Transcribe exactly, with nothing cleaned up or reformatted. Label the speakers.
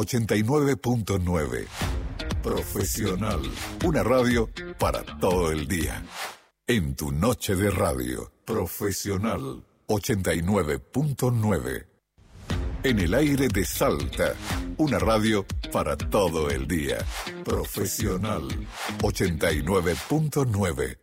Speaker 1: ochenta y nueve punto nueve. Profesional. Una radio para todo el día. En tu noche de radio. Profesional. ochenta y nueve punto nueve. En el aire de Salta. Una radio para todo el día. Profesional. ochenta y nueve punto nueve.